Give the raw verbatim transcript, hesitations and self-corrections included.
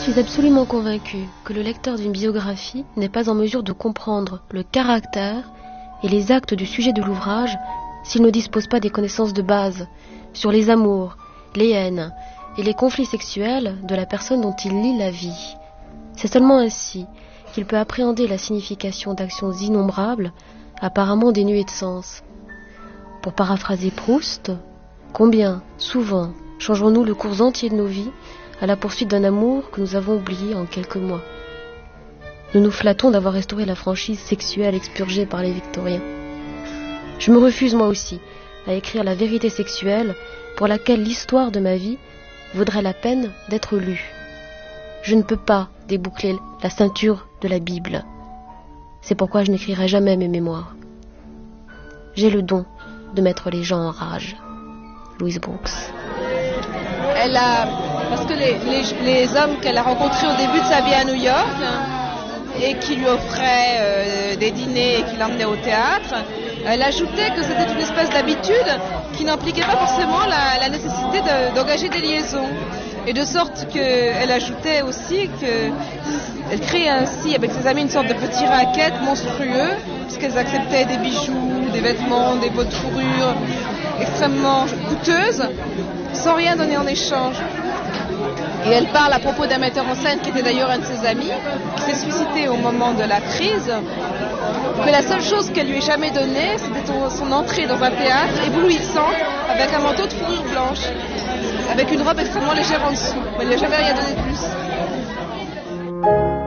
suis absolument convaincue que le lecteur d'une biographie n'est pas en mesure de comprendre le caractère et les actes du sujet de l'ouvrage s'il ne dispose pas des connaissances de base sur les amours, les haines et les conflits sexuels de la personne dont il lit la vie. C'est seulement ainsi qu'il peut appréhender la signification d'actions innombrables, apparemment dénuées de sens. Pour paraphraser Proust, combien, souvent, changerons-nous le cours entier de nos vies à la poursuite d'un amour que nous avons oublié en quelques mois. Nous nous flattons d'avoir restauré la franchise sexuelle expurgée par les Victoriens. Je me refuse moi aussi à écrire la vérité sexuelle pour laquelle l'histoire de ma vie vaudrait la peine d'être lue. Je ne peux pas déboucler la ceinture de la Bible. C'est pourquoi je n'écrirai jamais mes mémoires. J'ai le don de mettre les gens en rage. Louise Brooks. Elle a, parce que les, les, les hommes qu'elle a rencontrés au début de sa vie à New York et qui lui offraient euh, des dîners et qui l'emmenaient au théâtre, elle ajoutait que c'était une espèce d'habitude qui n'impliquait pas forcément la, la nécessité de, d'engager des liaisons. Et de sorte qu'elle ajoutait aussi qu'elle créait ainsi avec ses amis une sorte de petit racket monstrueux, puisqu'elles acceptaient des bijoux, des vêtements, des bottes de fourrure extrêmement coûteuses, sans rien donner en échange. Et elle parle à propos d'un metteur en scène qui était d'ailleurs un de ses amis, qui s'est suicidé au moment de la crise, que la seule chose qu'elle lui ait jamais donnée, c'était son entrée dans un théâtre éblouissant, avec un manteau de fourrure blanche, avec une robe extrêmement légère en dessous. Elle lui a jamais rien donné de plus.